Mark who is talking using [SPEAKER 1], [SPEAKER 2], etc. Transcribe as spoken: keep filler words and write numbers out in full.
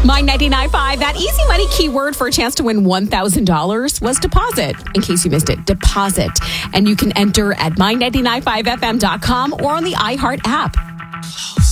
[SPEAKER 1] My ninety-nine point five, that easy money keyword for a chance to win one thousand dollars was deposit. In case you missed it, deposit. And you can enter at my ninety-nine point five f m dot com or on the iHeart app.